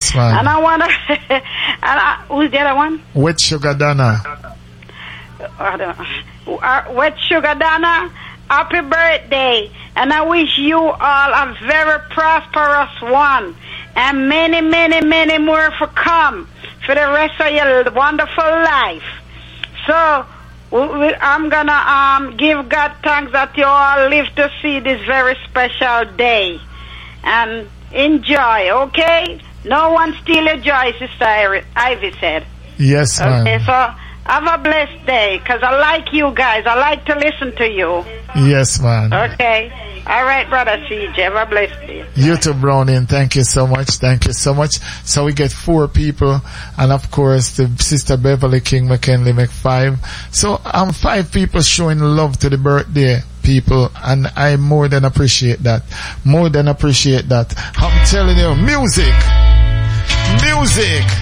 Yes, man. And I want to, who's the other one? Wet Sugar Donna. Wet Sugar Donna, happy birthday. And I wish you all a very prosperous one. And many, many, many more for come for the rest of your wonderful life. So, I'm gonna give God thanks that you all live to see this very special day. And enjoy, okay? No one steal your joy, Sister Ivy said. Yes, ma'am. Okay, so have a blessed day, because I like you guys. I like to listen to you. Yes, man. Okay. All right, Brother CJ. Have a blessed day. You too, Browning. Thank you so much. Thank you so much. So we get 4 people, and of course, the Sister Beverly King McKinley make 5. So 5 people showing love to the birthday people, and I more than appreciate that. More than appreciate that. I'm telling you, music.